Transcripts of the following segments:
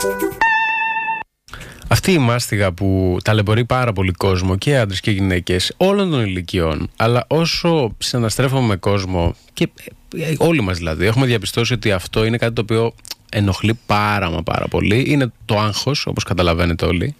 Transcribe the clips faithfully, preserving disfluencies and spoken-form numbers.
Αυτή η μάστιγα που ταλαιπωρεί πάρα πολύ κόσμο, και άντρες και γυναίκες όλων των ηλικιών, αλλά όσο συναναστρέφομαι με κόσμο, και όλοι μας δηλαδή, έχουμε διαπιστώσει ότι αυτό είναι κάτι το οποίο ενοχλεί πάρα μα πάρα πολύ. Είναι το άγχος, όπως καταλαβαίνετε όλοι.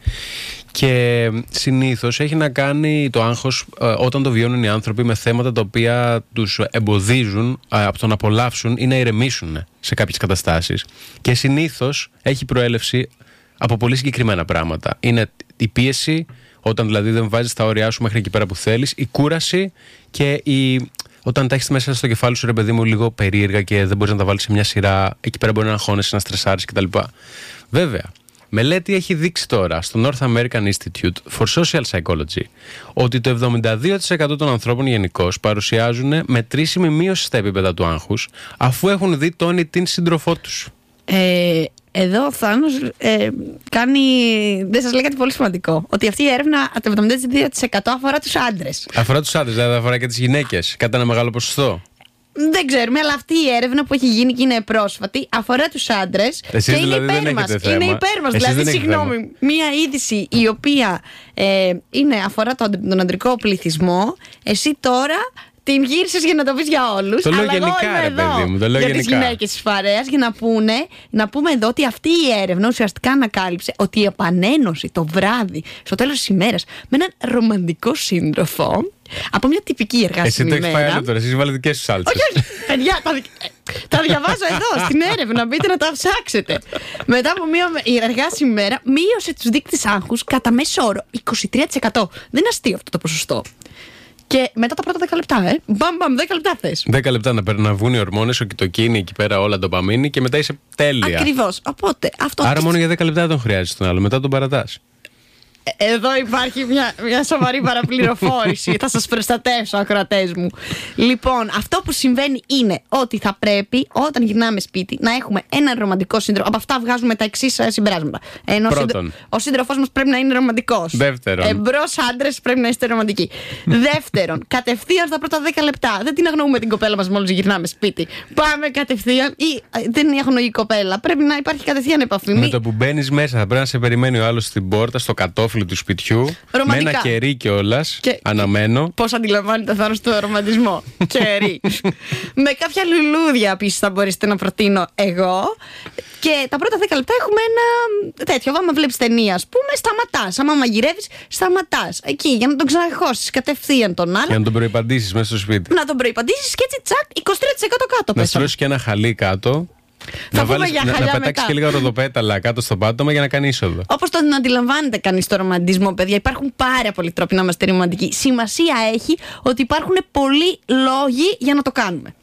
Και συνήθως έχει να κάνει το άγχος ε, όταν το βιώνουν οι άνθρωποι με θέματα τα οποία τους εμποδίζουν ε, από το να απολαύσουν ή να ηρεμήσουν σε κάποιες καταστάσεις. Και συνήθως έχει προέλευση από πολύ συγκεκριμένα πράγματα. Είναι η πίεση, όταν δηλαδή δεν βάζεις τα όρια σου μέχρι εκεί πέρα που θέλεις, η κούραση και η... όταν τα έχεις μέσα στο κεφάλι σου, ρε παιδί μου, λίγο περίεργα και δεν μπορείς να τα βάλεις σε μια σειρά, εκεί πέρα μπορεί να αγχώνεσαι, να στρεσάρεις κτλ. Βέβαια, μελέτη έχει δείξει τώρα στο North American Institute for Social Psychology ότι το εβδομήντα δύο τοις εκατό των ανθρώπων γενικώς παρουσιάζουν μετρήσιμη μείωση στα επίπεδα του άγχους αφού έχουν δει τον ή την σύντροφό τους. Ε, εδώ ο Θάνος ε, κάνει. Δεν σας λέει κάτι πολύ σημαντικό. Ότι αυτή η έρευνα το εβδομήντα δύο τοις εκατό αφορά τους άντρες. Αφορά τους άντρες, δηλαδή αφορά και τις γυναίκες. Κατά ένα μεγάλο ποσοστό. Δεν ξέρουμε, αλλά αυτή η έρευνα που έχει γίνει και είναι πρόσφατη αφορά τους άντρες. Εσείς και δηλαδή είναι υπέρ μας. Είναι υπέρ μας. Δηλαδή, συγγνώμη, μία είδηση η οποία ε, είναι, αφορά τον, τον αντρικό πληθυσμό, εσύ τώρα την γύρισες για να το πεις για όλους. Το λέω αλλά γενικά, εγώ είμαι ρε εδώ παιδί μου, το λέω για γενικά. τις γυναίκες της παρέας για να, πούνε, να πούμε εδώ ότι αυτή η έρευνα ουσιαστικά ανακάλυψε ότι η επανένωση το βράδυ, στο τέλος της ημέρας, με έναν ρομαντικό σύντροφο, από μια τυπική εργάσιμη ημέρα. Εσύ το έχεις πάει άλλο τώρα, εσείς βάλετε δικές σου σάλτσες. Όχι, όχι, παιδιά, τα, τα διαβάζω εδώ στην έρευνα, μπείτε να τα ψάξετε. Μετά από μια εργάσιμη ημέρα, μείωσε τους δείκτες άγχους κατά μέσο όρο είκοσι τρία τοις εκατό. Δεν είναι αστείο αυτό το ποσοστό. Και μετά τα πρώτα δέκα λεπτά, ε. Μπαμ, μπαμ, δέκα λεπτά θες. δέκα λεπτά να, να βγουν οι ορμόνες, ο κοιτοκίνη εκεί πέρα, όλα ντοπαμίνη και μετά είσαι τέλεια. Ακριβώς. Οπότε αυτό. Άρα μόνο για δέκα λεπτά τον χρειάζεσαι τον άλλο, μετά τον παρατάς. Εδώ υπάρχει μια, μια σοβαρή παραπληροφόρηση. Θα σας προστατεύσω, ακροατές μου. Λοιπόν, αυτό που συμβαίνει είναι ότι θα πρέπει όταν γυρνάμε σπίτι να έχουμε έναν ρομαντικό σύντροφο. Από αυτά βγάζουμε τα εξής συμπεράσματα. Ενώ Πρώτον, ο σύντροφός μας πρέπει να είναι ρομαντικός. Δεύτερον, εμπρός άντρες πρέπει να είστε ρομαντικοί. Δεύτερον, κατευθείαν στα πρώτα δέκα λεπτά. Δεν την αγνοούμε την κοπέλα μας μόλις γυρνάμε σπίτι. Πάμε κατευθείαν. Ή δεν αγνοεί η κοπέλα. Πρέπει να υπάρχει κατευθείαν επαφή. Με το που μπαίνεις μέσα, θα πρέπει να σε περιμένει ο άλλος στην πόρτα, στο κατόφλι του σπιτιού, ρομαντικά. Με ένα κερί κιόλας, και... αναμένο. Πώς αντιλαμβάνεται θα στο ρομαντισμό. Κερί. Με κάποια λουλούδια επίσης θα μπορέσετε να προτείνω εγώ. Και τα πρώτα δέκα λεπτά έχουμε ένα τέτοιο. Άμα βλέπεις ταινία, ας πούμε, σταματάς. Άμα μαγειρεύεις, σταματάς. Εκεί για να τον ξαναχώσεις κατευθείαν τον άλλο. Για να τον προϋπαντήσεις μέσα στο σπίτι. Να τον προϋπαντήσεις και έτσι τσακ, είκοσι τρία τοις εκατό κάτω. Να στρώσεις και ένα χαλί κάτω. Θα να, βάλεις, για να, να πετάξεις μετά. και λίγα ροδοπέταλα κάτω στο πάτωμα για να κάνει είσοδο. Όπως τον αντιλαμβάνεται κανείς το ρομαντισμό, παιδιά, υπάρχουν πάρα πολλοί τρόποι να είμαστε ρομαντικοί. Σημασία έχει ότι υπάρχουν πολλοί λόγοι για να το κάνουμε.